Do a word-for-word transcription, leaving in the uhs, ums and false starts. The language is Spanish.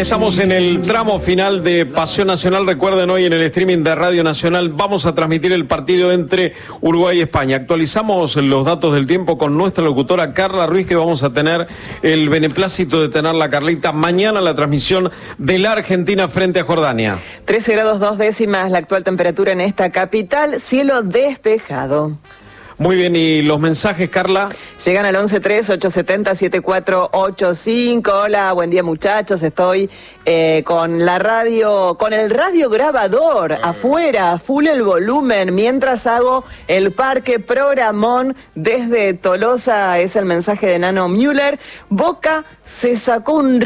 estamos en el tramo final de Pasión Nacional. Recuerden, hoy en el streaming de Radio Nacional vamos a transmitir el partido entre Uruguay y España. Actualizamos los datos del tiempo con nuestra locutora Carla Ruiz, que vamos a tener el beneplácito de tenerla, Carlita, mañana la transmisión de la Argentina frente a Jordania. trece grados dos décimas la actual temperatura en esta capital, cielo despejado. Muy bien, ¿y los mensajes, Carla? Llegan al once tres, ocho siete cero, siete cuatro ocho cinco. Hola, buen día muchachos, estoy eh, con la radio, con el radiograbador afuera, full el volumen, mientras hago el parque programón desde Tolosa. Es el mensaje de Nano Müller. Boca se sacó un